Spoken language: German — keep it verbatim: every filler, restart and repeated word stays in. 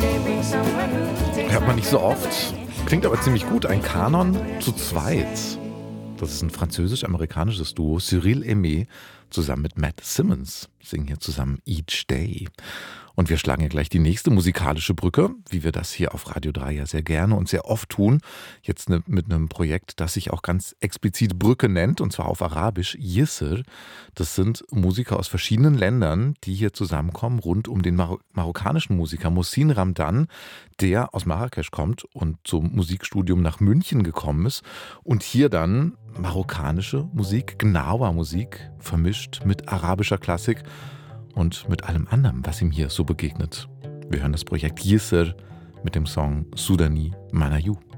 Hört man nicht so oft, klingt aber ziemlich gut. Ein Kanon zu zweit. Das ist ein französisch-amerikanisches Duo. Cyril Aimé zusammen mit Matt Simmons singen hier zusammen Each Day. Und wir schlagen ja gleich die nächste musikalische Brücke, wie wir das hier auf Radio drei ja sehr gerne und sehr oft tun. Jetzt ne, mit einem Projekt, das sich auch ganz explizit Brücke nennt, und zwar auf Arabisch, Yisr. Das sind Musiker aus verschiedenen Ländern, die hier zusammenkommen, rund um den Mar- marokkanischen Musiker Mohsin Ramdan, der aus Marrakesch kommt und zum Musikstudium nach München gekommen ist und hier dann marokkanische Musik, Gnawa Musik, vermischt mit arabischer Klassik und mit allem anderen, was ihm hier so begegnet. Wir hören das Projekt Yisr mit dem Song Sudani Manayou.